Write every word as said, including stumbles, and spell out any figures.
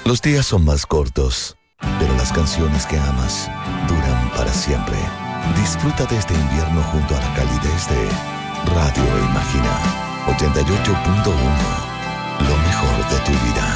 Los días son más cortos, pero las canciones que amas duran para siempre. Disfruta de este invierno junto a la calidez de Radio Imagina ochenta y ocho punto uno. Lo mejor de tu vida.